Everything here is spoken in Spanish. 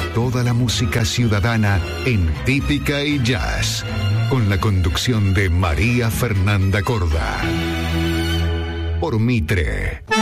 toda la música ciudadana en Típica y Jazz, con la conducción de María Fernanda Corda. Por Mitre.